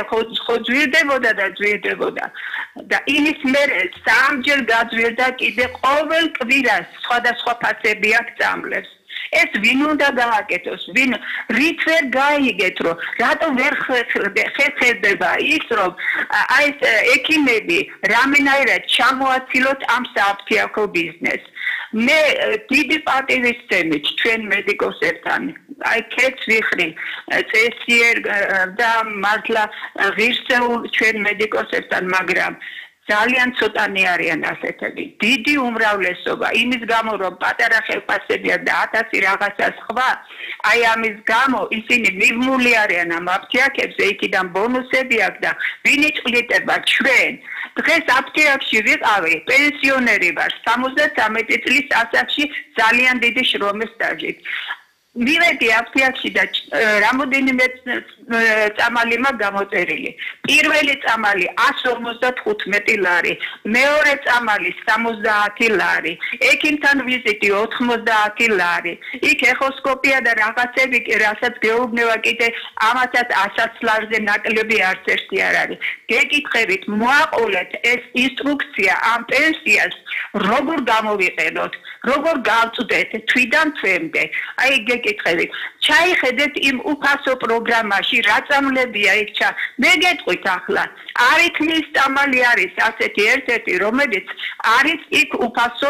ხო ძვირდებოდა და ძვირდებოდა. და იმის მერე სამჯერ გაძვირდა კიდე ყოველ კვირას სხვადასხვა ფასები აქვს წამლებს. ეს ვინ უნდა გააკეთოს, ვინ რით ვერ გაიგეთ, რომ რატომ ვერ ხერხდება ის, რომ აი ეს ექიმები რამენაირად ჩამოაცილოთ ამ საფთიაქო ბიზნესს. მე დიდი პატივისცემით ჩვენ მედიკოსებთან აი ქეთს ვიხრი წესიერ და მართლა ღირსეულ ჩვენ მედიკოსებთან, მაგრამ ძალიან ცოტანი არიან ასეთები. დიდი უმრავლესობა იმის გამო რომ პატარა ხელფასებია და 1000 რაღაცა სხვა, აი ამის გამო ისინი მიბმული არიან ამ აფთიაქებზე, იქიდან ბონუსები აქვს და ვინ იწყვეტება ჩვენ. დღეს აფთიაქში ვიყავი, პენსიონერი ვარ, 73 წლის ასაკში ძალიან დიდი შრომის სტაჟით. მივედი აფთიაქში და რამოდენიმე წამალი მაქვს გამოწერილი. პირველი წამალი 155 ლარი, მეორე წამალი 70 ლარი, ექიმთან ვიზიტი 90 ლარი. იქ ეხოსკოპია და რაღაცები, რასაც გეუბნება კიდე ამასაც 100 ლარზე ნაკლები არც ერთი არ არის. გეკითხებით, მოაყოლეთ ეს ინსტრუქცია ამ პენსიას, როგორ გამოვიყენოთ, როგორ გავწვდეთ თვიდან თვემდე. აი გეკითხებით, ჩაიხედეთ იმ უფასო პროგრამაში, რა წამლებია იქ მე გეტყვით ახლა, არითმის წამალი არის ასეთი ერთ-ერთი, რომელიც არის იქ უფასო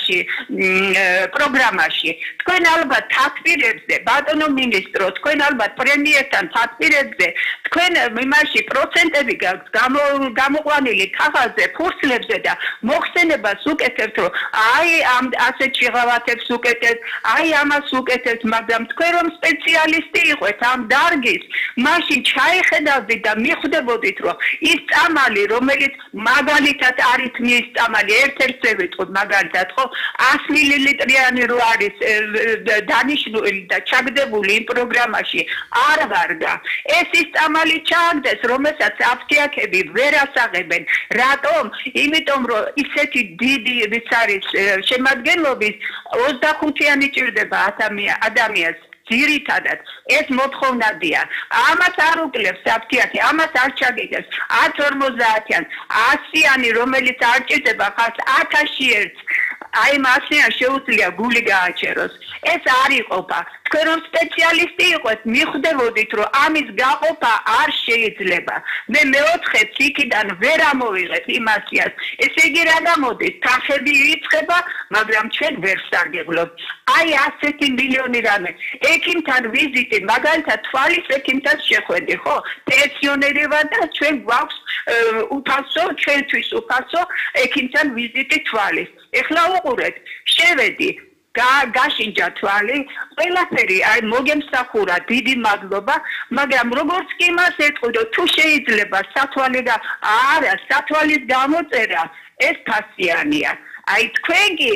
პროგრამაში. თქვენ ალბათ თათბირებზე, ბატონო მინისტრო, თქვენ ალბათ პრემიერთან თათბირებზე, თქვენ იმაში პროცენტები გაქვთ გამოყვანილი ქაღალდზე, ფურცლებზე და მოხსენებას უკეთებთ, რომ აი ამ ასეთ შეღავათებს უკეთებთ, აი ამას უკეთებთ, მაგრამ თქვენ რომ სპეციალისტი იყოთ ამ დარგის, მაშინ ჩაიხედავდით და მიხვდებოდით, რომ ის წამალი, რომელიც მაგალითად არითმის წამალი, ერთ-ერთზე ვიტყვით მაგალითად, ხო, 100 მილilitrიანი რო არის დანიშნული და ჩაგდებული იმ პროგრამაში, არ ვარგა. ეს ის წამალი ჩააგდეს, რომელსაც აფთიაქები ვერ ასაღებენ. რატომ? იმიტომ, რომ ისეთი დიდი ვის არის შემადგენლობის 25-იანი ჭირდება ადამიანს. ძირითადად ეს მოთხოვნადია. ამას არ უკლებს აფთიაქი, ამას არ ჩაგიგებს 150-იან, 100-იანი, რომელიც არ ჭირდება ხალხს 1001. აი მასიან შეუძლია გული გააჩეროს. ეს არ იყოფა. თქვენ რომ სპეციალისტი იყოთ, მიხვდებოდით, რომ ამის გაყოფა არ შეიძლება. მე მეოთხეც იქიდან ვერ ამოვიღებ იმასიას. ესე იგი რა გამოდის? თანხები ირიცხება, მაგრამ ჩვენ ვერ ვსარგებლობთ. აი ასეთი მილიონი რამე. ექიმთან ვიზიტი, მაგალითად თვალის ექიმთან შეხვედი, ხო? პენსიონერი ვარ და ჩვენ გვაქვს უფასო, ჩვენთვის უფასო ექიმთან ვიზიტი თვალის. ეხლა უყურეთ, შევედი გაშინჯა თვალი, ყველაფერი აი მოგემსახურა, დიდი მადლობა, მაგრამ როგორც კი მას ეტყვი, რომ თუ შეიძლება სათვალე და არა, სათვალის გამოწერა ეს ფასიანია. აი თქვენ კი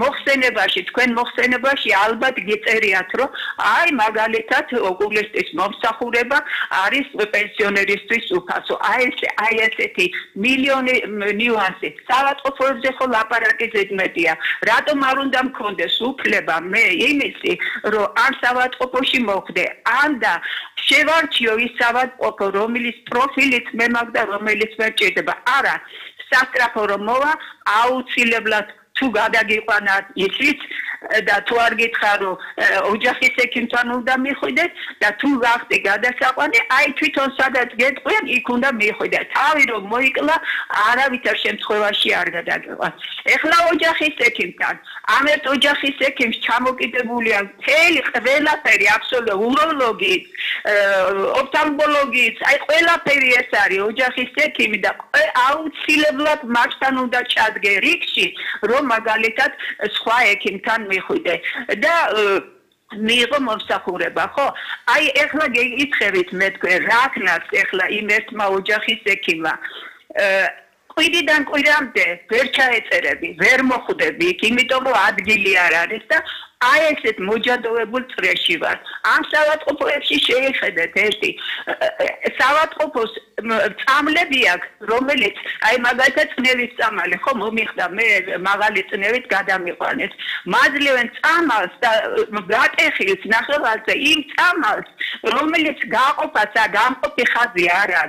თქვენ მოხსენებაში ალბათ გიწერიათ, რომ აი მაგალითად ოკულისტის მომსახურება არის პენსიონერისთვის უფასო. აი ესეთი მილიონი ნიუანსი. საავადმყოფოებზე ხო ლაპარაკი ზედმეტია. რატომ არ უნდა მქონდეს უფლება მე იმისი, რომ ამ საავადმყოფოში მოხვდე, ან და შევარჩიო ის საავადმყოფო, რომლის პროფილით მე მაქვს და რომელიც მე ჭირდება. არა, სასტრაფო რომ მოვა, აუცილებლად თუ გადაგიყვანათ ისიც და თუ არ გითხარო ოჯახის ექიმთან უნდა მიხვიდეთ და თუ ვახტი გადასაყვანი, აი თვითონ სადაც გეტყვიან, იქ უნდა მიხვიდეთ. თავი რომ მოიკლა, არავითარ შემთხვევაში არ გადაგიყვან. ეხლა ოჯახის ექიმთან, ამ ერთ ოჯახის ექიმს ჩამოკიდებულია მთელი ყველაფერი, აბსოლუტურად უროლოგიც, ოფთალმოლოგიც, აი ყველაფერი ეს არის ოჯახის ექიმი და აუცილებლად მასთან უნდა ჩადგე რიგში, რომ მაგალითად სხვა ექიმთან მიხვიდე და მიიღო მომსახურება, ხო? აი ეხლა გეკითხებით მე თქვენ რა ქნას ეხლა იმ ერთმა ოჯახის ექიმმა კვირიდან კვირამდე ვერ ჩაეწერები, ვერ მოხვდები იქ, იმიტომ რომ ადგილი არ არის და აი ესეთ მოჯადოვებულ წრეში ვარ. ამ საავადმყოფოებში შეიხედეთ ერთი საავადმყოფოს წამლები აქვს, რომელიც აი მაგალითად წნევის წამალი, ხო მომიხდა მე მაღალი წნევით გადამიყვანეს. მაძლევენ წამალს და გატეხილს ნახევარზე იმ წამალს, რომელიც გამყოფი ხაზი არ აქვს.